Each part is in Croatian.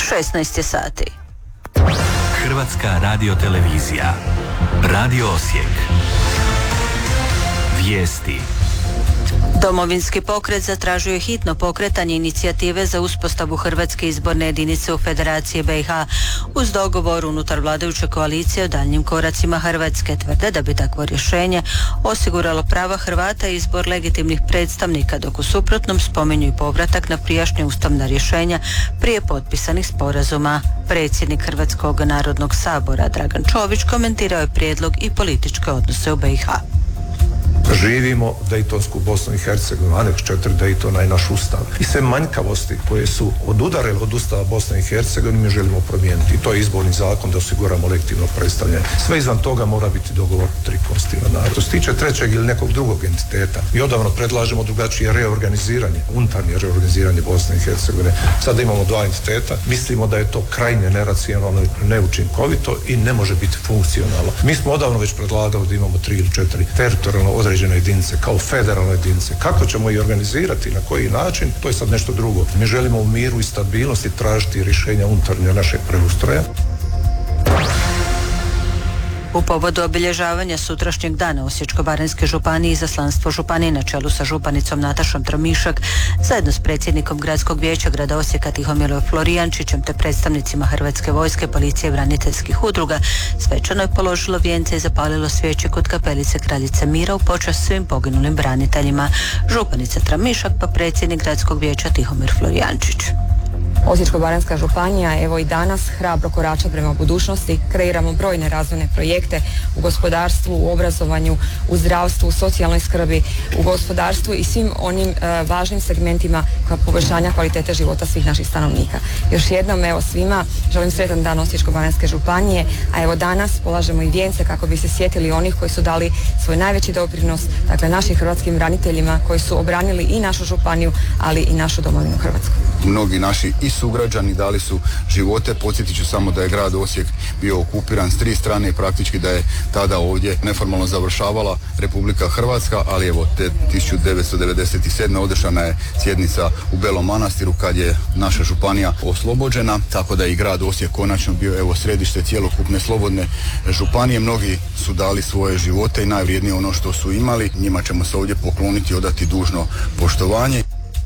16 sati. Hrvatska radiotelevizija. Radio Osijek. Vijesti. Domovinski pokret zatražio je hitno pokretanje inicijative za uspostavu Hrvatske izborne jedinice u Federaciji BiH uz dogovor unutar vladajuće koalicije o daljnjim koracima Hrvatske. Tvrde da bi takvo rješenje osiguralo prava Hrvata i izbor legitimnih predstavnika, dok u suprotnom spominju i povratak na prijašnje ustavna rješenja prije potpisanih sporazuma. Predsjednik Hrvatskog narodnog sabora Dragan Čović komentirao je prijedlog i političke odnose u BiH. Živimo Dejtonsku Bosnu i Hercegovinu, aneks 4 Dejtona i naš ustav. I sve manjkavosti koje su odudarele od ustava Bosne i Hercegovine mi želimo promijeniti. I to je izborni zakon da osiguramo legitimno predstavljanje. Sve izvan toga mora biti dogovor tri konstitutivna naroda. Što se tiče trećeg ili nekog drugog entiteta, mi odavno predlažemo drugačije reorganiziranje, unutarnje reorganiziranje Bosne i Hercegovine. Sada imamo dva entiteta, mislimo da je to krajnje neracionalno, neučinkovito i ne može biti funkcionalno. Mi smo odavno već predlagali da imamo 3 ili 4 teritorijalno određene jedinice, kao federalne jedinice. Kako ćemo ih organizirati, na koji način, to je sad nešto drugo. Mi želimo u miru i stabilnosti tražiti rješenja unutarnje našeg preustroja. U povodu obilježavanja sutrašnjeg dana Osječko-baranjske županije izaslanstvo županije na čelu sa županicom Natašom Tramišak zajedno s predsjednikom gradskog vijeća grada Osijeka Tihomirom Florijančićem te predstavnicima Hrvatske vojske, policije i braniteljskih udruga svečano je položilo vijence i zapalilo svijeće kod kapelice Kraljice Mira u počast svim poginulim braniteljima. Županica Tramišak pa predsjednik gradskog vijeća Tihomir Florijančić. Osječko-baranjska županija evo i danas hrabro korača prema budućnosti, kreiramo brojne razvojne projekte u gospodarstvu, u obrazovanju, u zdravstvu, u socijalnoj skrbi, u gospodarstvu i svim onim važnim segmentima poboljšanja kvalitete života svih naših stanovnika. Još jednom evo svima želim sretan dan Osječko-baranjske županije, a evo danas polažemo i vijence kako bi se sjetili onih koji su dali svoj najveći doprinos, dakle našim hrvatskim braniteljima koji su obranili i našu županiju, ali i našu domovinu Hrvatsku. Mnogi naši i sugrađani dali su živote. Podsjetit ću samo da je grad Osijek bio okupiran s 3 strane i praktički da je tada ovdje neformalno završavala Republika Hrvatska, ali evo te 1997. održana je sjednica u Belom Manastiru kad je naša županija oslobođena, tako da je i grad Osijek konačno bio evo središte cjelokupne slobodne županije. Mnogi su dali svoje živote i najvrijednije ono što su imali. Njima ćemo se ovdje pokloniti i odati dužno poštovanje.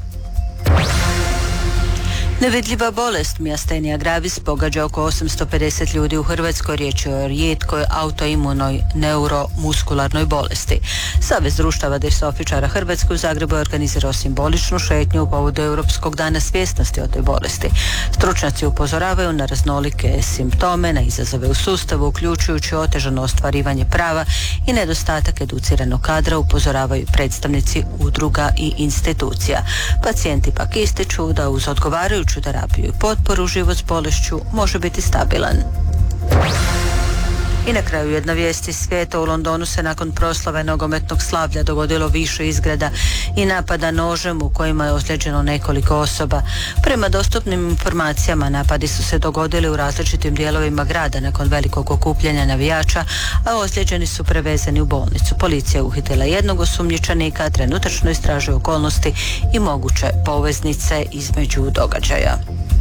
Nevidljiva bolest miastenia gravis pogađa oko 850 ljudi u Hrvatskoj. Riječ je o rijetkoj autoimunoj neuromuskularnoj bolesti. Savez društava distrofičara Hrvatske u Zagrebu je organizirao simboličnu šetnju u povodu Europskog dana svjesnosti o toj bolesti. Stručnjaci upozoravaju na raznolike simptome, na izazove u sustavu, uključujući otežano ostvarivanje prava i nedostatak educiranog kadra, upozoravaju predstavnici udruga i institucija. Pacijenti pak ističu da uz odgovarajuću terapiju i potporu život s bolešću može biti stabilan. I na kraju jedna vijest iz svijeta. U Londonu se nakon proslave nogometnog slavlja dogodilo više izgreda i napada nožem u kojima je ozlijeđeno nekoliko osoba. Prema dostupnim informacijama napadi su se dogodili u različitim dijelovima grada nakon velikog okupljanja navijača, a ozlijeđeni su prevezani u bolnicu. Policija je uhitila jednog osumnjičenika, trenutačno istražuje okolnosti i moguće poveznice između događaja.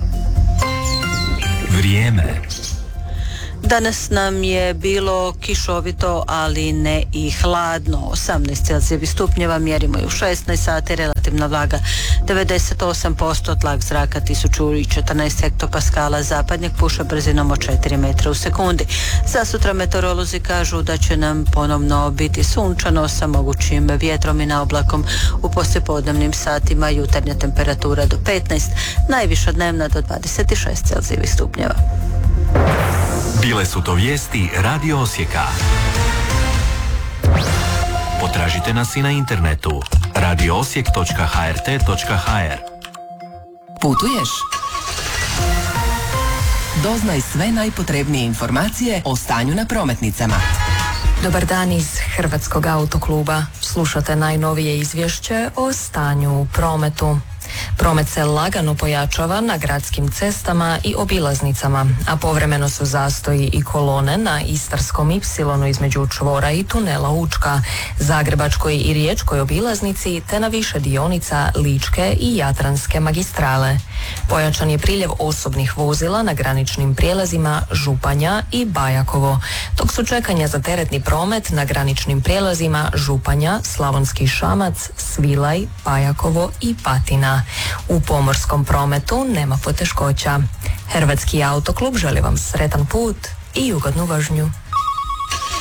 Vrijeme. Danas nam je bilo kišovito, ali ne i hladno. 18 Celzijevih stupnjeva, mjerimo i u 16 sati, relativna vlaga 98%, tlak zraka 1014 hektopaskala, zapadnjak puše brzinom od 4 metra u sekundi. Za sutra meteorolozi kažu da će nam ponovno biti sunčano sa mogućim vjetrom i naoblakom u poslijepodnevnim satima, jutarnja temperatura do 15, najviša dnevna do 26 Celzijevih stupnjeva. Bile su to vijesti Radio Osijeka. Potražite nas i na internetu radioosijek.hrt.hr. Putuješ? Doznaj sve najpotrebnije informacije o stanju na prometnicama. Dobar dan iz Hrvatskog autokluba. Slušate najnovije izvješće o stanju u prometu. Promet se lagano pojačava na gradskim cestama i obilaznicama, a povremeno su zastoji i kolone na Istarskom ipsilonu između čvora i tunela Učka, Zagrebačkoj i Riječkoj obilaznici te na više dionica Ličke i Jadranske magistrale. Pojačan je priljev osobnih vozila na graničnim prijelazima Županja i Bajakovo, dok su čekanja za teretni promet na graničnim prijelazima Županja, Slavonski Šamac, Svilaj, Bajakovo i Patina. U pomorskom prometu nema poteškoća. Hrvatski autoklub želi vam sretan put i ugodnu vožnju.